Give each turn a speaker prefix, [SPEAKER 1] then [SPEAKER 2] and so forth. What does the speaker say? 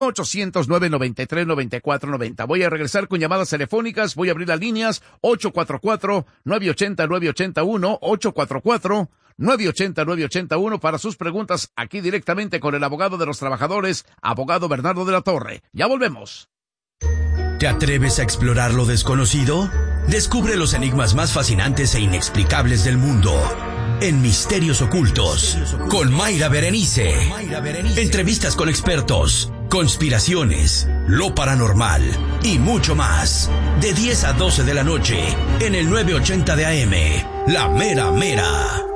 [SPEAKER 1] 800-993-9490. Voy a regresar con llamadas telefónicas. Voy a abrir las líneas 844-980-981, 844-980-981 para sus preguntas aquí directamente con el abogado de los trabajadores, abogado Bernardo de la Torre. Ya volvemos.
[SPEAKER 2] ¿Te atreves a explorar lo desconocido? Descubre los enigmas más fascinantes e inexplicables del mundo en Misterios Ocultos con Mayra Berenice. Entrevistas con expertos, conspiraciones, lo paranormal y mucho más. De 10 a 12 de la noche en el 980 de AM, La Mera Mera.